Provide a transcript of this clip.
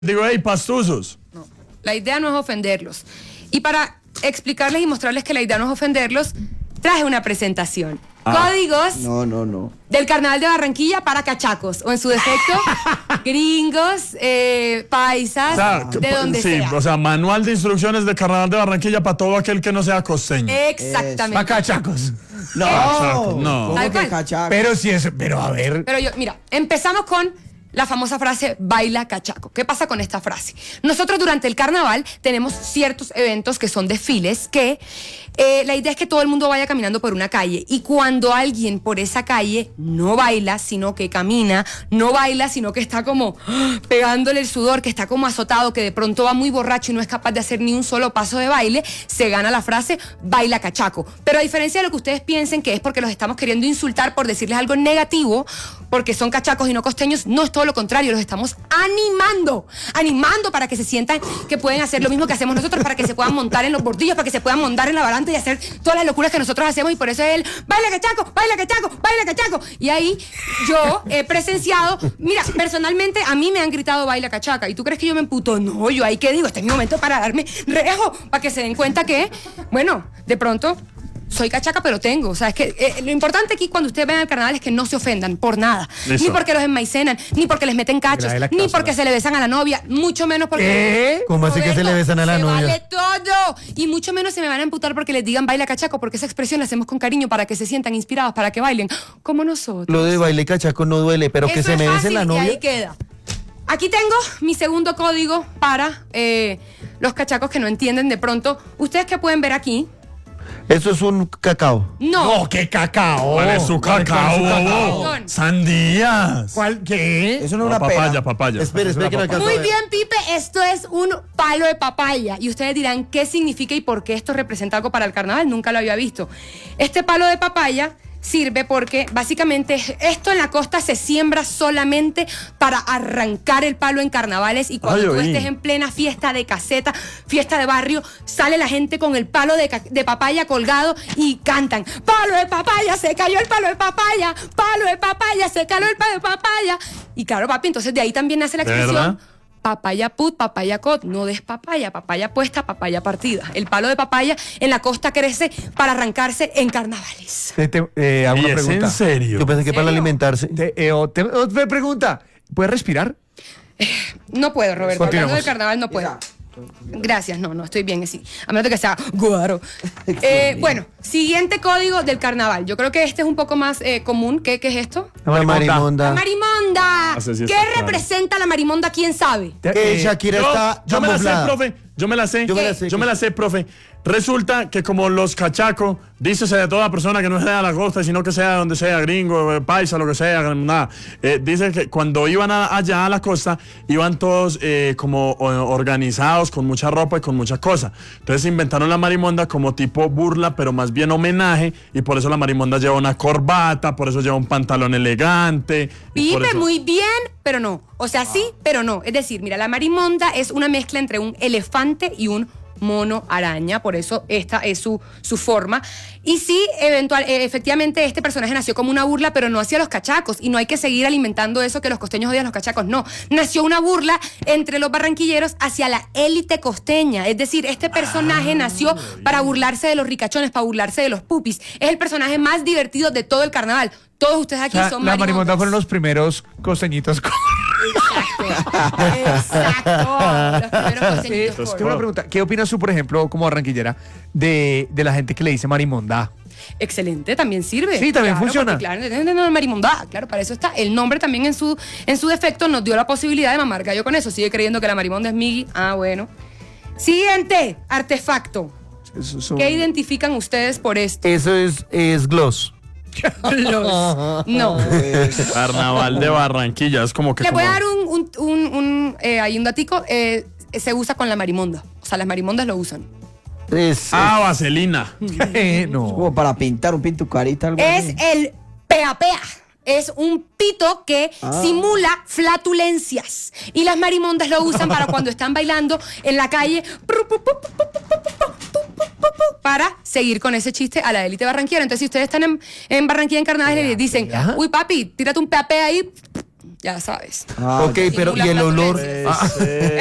Digo, hey, pastuzos. No, la idea no es ofenderlos. Y para explicarles y mostrarles que la idea no es ofenderlos, traje una presentación. Códigos del Carnaval de Barranquilla para cachacos, o en su defecto, gringos, paisas, de donde sea. Sí, o sea, manual de instrucciones del Carnaval de Barranquilla para todo aquel que no sea costeño. Exactamente. Para cachacos. No, no. ¿Cómo que cachaco? Pero sí es, pero a ver. Pero mira, empezamos con la famosa frase baila cachaco. ¿Qué pasa con esta frase? Nosotros durante el carnaval tenemos ciertos eventos que son desfiles que la idea es que todo el mundo vaya caminando por una calle, y cuando alguien por esa calle no baila, sino que camina, no baila, sino que está como pegándole el sudor, que está como azotado, que de pronto va muy borracho y no es capaz de hacer ni un solo paso de baile, se gana la frase baila cachaco. Pero a diferencia de lo que ustedes piensen que es porque los estamos queriendo insultar por decirles algo negativo, porque son cachacos y no costeños, no es todo lo contrario, los estamos animando para que se sientan que pueden hacer lo mismo que hacemos nosotros, para que se puedan montar en los bordillos, para que se puedan montar en la baranda y hacer todas las locuras que nosotros hacemos. Y por eso es el baila cachaco, baila cachaco, baila cachaco. Y ahí yo he presenciado, mira, personalmente a mí me han gritado baila cachaca, ¿y tú crees que yo me emputo? No, yo ahí que digo, este es mi momento para darme rejo, para que se den cuenta que, bueno, de pronto soy cachaca, pero tengo. O sea, es que lo importante aquí cuando ustedes ven el carnaval es que no se ofendan por nada. Listo. Ni porque los enmaicenan, ni porque les meten cachos, ni porque se le besan a la novia, mucho menos porque... ¿Cómo así que se le besan a la novia? Vale todo. Y mucho menos se me van a emputar porque les digan baila cachaco, porque esa expresión la hacemos con cariño para que se sientan inspirados, para que bailen como nosotros. Lo de baile cachaco no duele, pero Eso que se es me besen fácil, la y novia. ahí queda. Aquí tengo mi segundo código para los cachacos que no entienden de pronto. ¿Ustedes qué pueden ver aquí? Eso es un cacao. No. ¿Qué cacao? ¿Cuál es su cacao? Perdón. Sandías. ¿Cuál? ¿Qué? Eso no es una papaya, pera. papaya. Espera que no alcanzo a Muy ver. bien, Pipe, esto es un palo de papaya. Y ustedes dirán, ¿qué significa y por qué esto representa algo para el carnaval? Nunca lo había visto. Este palo de papaya sirve porque básicamente esto en la costa se siembra solamente para arrancar el palo en carnavales, y cuando tú estés en plena fiesta de caseta, fiesta de barrio, sale la gente con el palo de papaya colgado y cantan: palo de papaya, se cayó el palo de papaya, palo de papaya, se cayó el palo de papaya. Y claro, papi, entonces de ahí también nace la expresión ¿verdad? papaya put, papaya cot, no des papaya, papaya puesta, papaya partida. El palo de papaya en la costa crece para arrancarse en carnavales. Hago ¿Y una es pregunta. en serio? Yo pensé que para serio? alimentarse. Otra pregunta. ¿Puedes respirar? No puedo, Roberto. Continuamos. Hablando del carnaval no puedo. Gracias, no, estoy bien así. A menos de que sea guaro. Bueno, siguiente código del carnaval. Yo creo que este es un poco más común. ¿Qué es esto? La La marimonda. marimonda. Así sí ¿Qué está claro. representa la marimonda? ¿Quién sabe? Que Shakira está Yo me la sé, camuflada. profe. Yo me la sé. Yo me la sé. Profe. Resulta que como los cachacos, dícese de toda persona que no sea de la costa, sino que sea de donde sea, gringo, paisa, lo que sea, nada. Dice que cuando iban allá a la costa, iban todos como organizados, con mucha ropa y con muchas cosas. Entonces inventaron la marimonda como tipo burla, pero más bien homenaje, y por eso la marimonda lleva una corbata, por eso lleva un pantalón elegante. y por Pipe, eso- muy bien, pero no. O sea, sí, pero no. Es decir, mira, la marimonda es una mezcla entre un elefante y un mono araña, por eso esta es su forma. Y sí, efectivamente este personaje nació como una burla, pero no hacia los cachacos, y no hay que seguir alimentando eso que los costeños odian a los cachacos, no. Nació una burla entre los barranquilleros hacia la élite costeña, es decir, este personaje nació para burlarse de los ricachones, para burlarse de los pupis. Es el personaje más divertido de todo el carnaval. Todos ustedes aquí son La marimonda marimondas. fueron los primeros costeñitos. Exacto. Los primeros costeñitos Entonces, Tengo una pregunta. ¿Qué opinas tú, por ejemplo, como barranquillera, de la gente que le dice marimonda? Excelente, también sirve. Sí, también funciona. Porque, claro, no, marimonda, claro, para eso está. El nombre también en su defecto nos dio la posibilidad de mamar gallo con eso. Sigue creyendo que la marimonda es Miggy. Ah, bueno. Siguiente artefacto. ¿Qué identifican ustedes por esto? Eso es gloss. No. Carnaval de Barranquilla, es como que... Le voy a como- dar un datico. Se usa con la marimonda. O sea, las marimondas lo usan. vaselina. No. Como para pintar un pintucarita, algo Es así. el pea-pea. Es un pito que simula flatulencias. Y las marimondas lo usan para cuando están bailando en la calle para seguir con ese chiste a la élite barranquera. Entonces, si ustedes están en Barranquilla en carnaval y les dicen, uy papi, tírate un pea-pea ahí, ya sabes. Ah, Ok, pero ¿y el olor? Simula Ah, Puede ser.